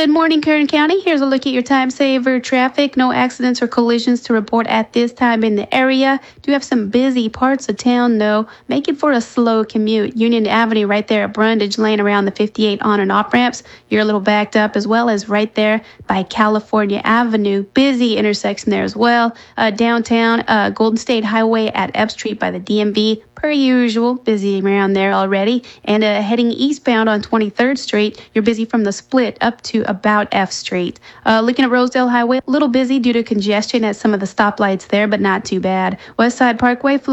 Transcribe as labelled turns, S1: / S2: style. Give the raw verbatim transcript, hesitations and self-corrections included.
S1: Good morning, Kern County. Here's a look at your time saver traffic. No accidents or collisions to report at this time in the area. Do have some busy parts of town, though. Make it for a slow commute. Union Avenue right there at Brundage Lane around the fifty-eight on and off ramps. You're a little backed up, as well as right there by California Avenue. Busy intersection there as well. Uh, downtown, uh, Golden State Highway at F Street by the D M V. Per usual, busy around there already. And uh, heading eastbound on twenty-third Street, you're busy from the split up to about F Street. Uh, looking at Rosedale Highway, a little busy due to congestion at some of the stoplights there, but not too bad. West Side Parkway,